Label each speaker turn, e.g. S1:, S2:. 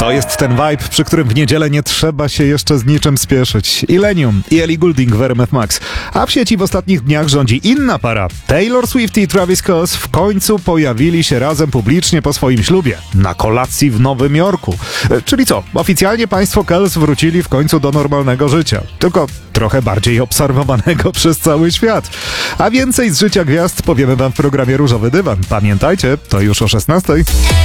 S1: To jest ten vibe, przy którym w niedzielę nie trzeba się jeszcze z niczym spieszyć. Illenium i Ellie Goulding w RMF Max. A w sieci w ostatnich dniach rządzi inna para. Taylor Swift i Travis Scott w końcu pojawili się razem publicznie po swoim ślubie. Na kolacji w Nowym Jorku. Czyli co? Oficjalnie państwo Kells wrócili w końcu do normalnego życia. Tylko trochę bardziej obserwowanego przez cały świat. A więcej z życia gwiazd powiemy wam w programie Różowy Dywan. Pamiętajcie, to już o 16:00.